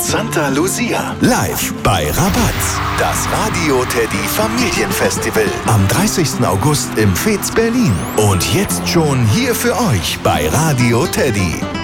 Santa Lucia. Live bei Rabatz. Das Radio Teddy Familienfestival am 30. August im Fez Berlin. Und jetzt schon hier für euch bei Radio Teddy.